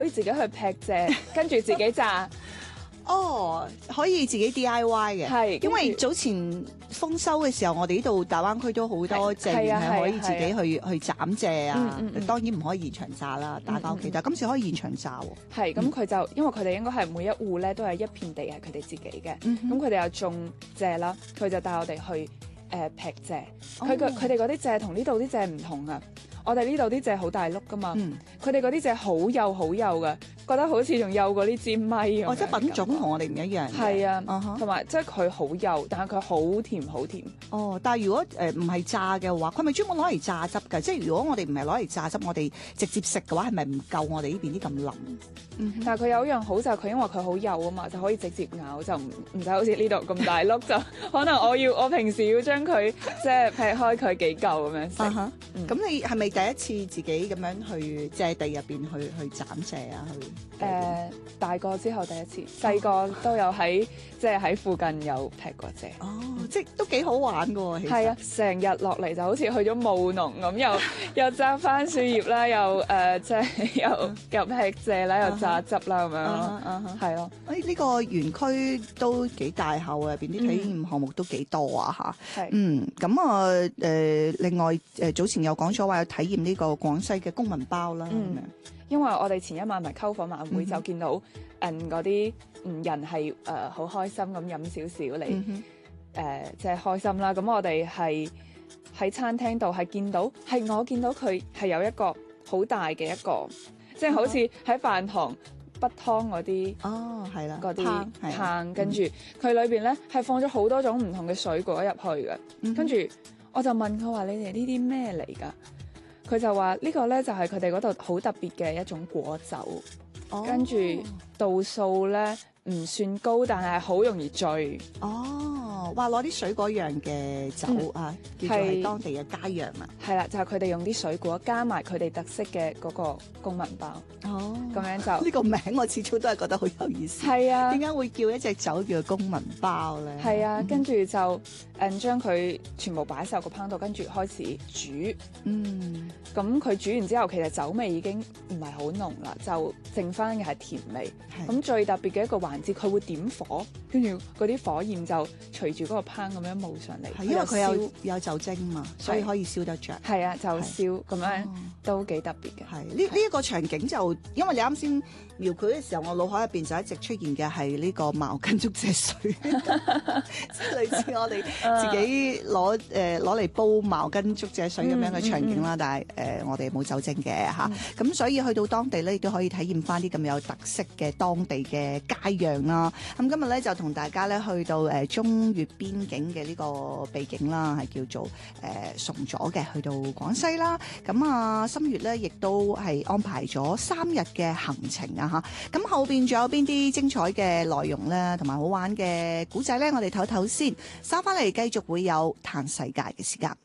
可以自己去劈蔗，跟住自己榨。 哦，可以自己 DIY 嘅， 係因為早前豐收嘅時候，我哋呢度大灣區都好多蔗園係可以自己去斬蔗啊。當然唔可以現場榨啦，帶翻屋企。但係今次可以現場榨喎。 係咁佢就因為佢哋應該係每一戶咧都係一片地係佢哋自己嘅，咁佢哋又種蔗啦，佢就帶我哋去劈蔗。佢哋嗰啲蔗同呢度啲蔗唔同啊！我哋呢度啲蔗好大碌噶嘛，佢哋嗰啲蔗好幼好幼噶，覺得好似仲幼過啲支咪咁。 哦，即係品種同我哋唔一樣。 係啊，同埋即係佢好幼，但係佢好甜好甜。 哦，但係如果唔係榨嘅話，佢咪專門攞嚟榨汁㗎？即係如果我哋唔係攞嚟榨汁，我哋直接食嘅話，係咪唔夠我哋呢邊啲咁腍？ 但係佢有一樣好就係佢因為佢好幼啊嘛，就可以直接咬，就唔使好似呢度咁大碌，就可能我平時要將佢即係劈開佢幾嚿咁樣食。 咁你係咪第一次自己咁樣去蔗地入邊去斬蔗啊？ 大個之後第一次，細個都有即係喺附近有劈過蔗。 哦，即係都幾好玩㗎喎，其實。 係啊，成日落嚟就好似去咗務農咁，又摘番薯葉啦，又即係又劈蔗啦，又榨汁啦咁樣咯，係咯。 呢個園區都幾大口啊，入邊啲體驗項目都幾多啊嚇。咁啊另外早前有講咗話有體驗呢個廣西嘅公民包啦咁樣。 因為我哋前一晚咪篝火晚會就見到嗰啲人係好開心咁飲少少嚟即係開心啦。咁我哋係喺餐廳度係見到我見到佢係有一個好大嘅一個，即係好似喺飯堂筆湯嗰啲係啦嗰啲罌，跟住佢裏邊咧係放咗好多種唔同嘅水果入去嘅。跟住我就問佢話：你哋呢啲咩嚟㗎？佢就話呢個咧就係佢哋嗰度好特別嘅一種果酒，跟住度數咧唔算高，但係好容易醉。 話攞啲水果釀嘅酒啊，叫做係當地嘅佳釀啊。 係啦，就係佢哋用啲水果加埋佢哋特色嘅嗰個公民包。咁樣就呢個名我始終都係覺得好有意思。係啊，點解會叫一隻酒叫做公民包咧？ 係啊，跟住就將佢全部擺晒個烹度，跟住開始煮。咁佢煮完之後，其實酒味已經唔係好濃啦，就剩翻嘅係甜味。咁最特別嘅一個環節，佢會點火，跟住嗰啲火焰就隨住嗰個烹咁樣冒上嚟。 係因為佢有酒精嘛，所以可以燒得着。 係啊，就燒咁樣都幾特別嘅。 係呢一個場景就，因為你啱先描繪嘅時候，我腦海入邊就一直出現嘅係呢個茅根竹蔗水，即係類似我哋自己攞嚟煲茅根竹蔗水咁樣嘅場景啦。但係我哋冇酒精嘅嚇，咁所以去到當地咧，亦都可以體驗翻啲咁有特色嘅當地嘅佳釀啦。咁今日咧就同大家咧去到中越邊境嘅呢個秘境啦，係叫做崇左嘅，去到廣西啦。咁啊，心月咧亦都係安排咗3日嘅行程啊嚇。咁後邊仲有邊啲精彩嘅內容咧，同埋好玩嘅古仔咧，我哋唞唞先，收翻嚟繼續會有嘆世界嘅時間。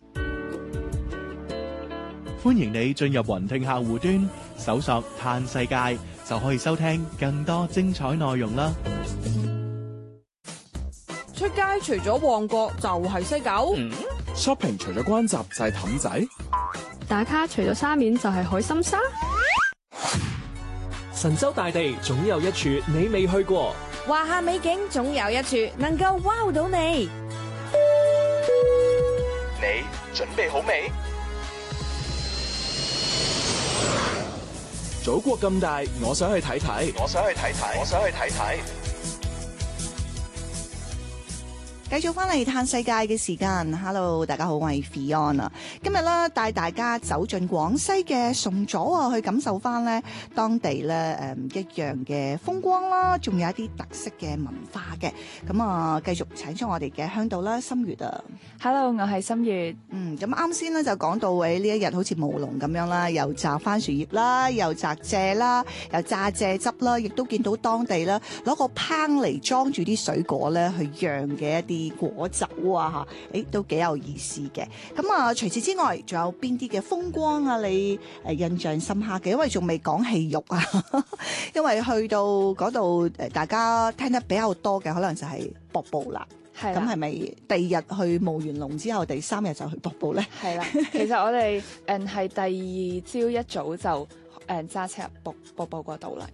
歡迎你進入雲聽客戶端，搜索嘆世界，就可以收聽更多精彩內容啦。 出街除咗旺角就係西九 ，shopping 除咗關閘就係氹仔， 打卡除咗沙面就係海心沙， 神州大地總有一處你未去過， 華夏美景總有一處能夠 wow 到你。 你準備好未？祖國咁大，我想去睇睇。 繼續翻嚟嘆世界嘅時間 ，Hello， 大家好，我係 Fion 啊。今日咧帶大家走進廣西嘅崇左啊，去感受翻咧當地咧一樣嘅風光啦，仲有一啲特色嘅文化嘅。咁啊，繼續請出我哋嘅嚮導啦，心月啊。 Hello， 我係心月。 咁啱先咧就講到呢一日好似務農咁樣啦，又摘番薯葉啦，又摘蔗啦，又榨蔗汁啦，亦都見到當地咧攞個烹嚟裝住啲水果咧去釀嘅一啲果酒啊嚇，都幾有意思嘅。咁啊，除此之外，仲有邊啲嘅風光啊？你印象深刻嘅？因為仲未講戲肉啊，因為去到嗰度大家聽得比較多嘅，可能就係瀑布啦。咁係咪第二日去務完農之後，第3日就去瀑布咧？ 係啦，其實我哋係第2朝一早就揸車入瀑布嗰度啦。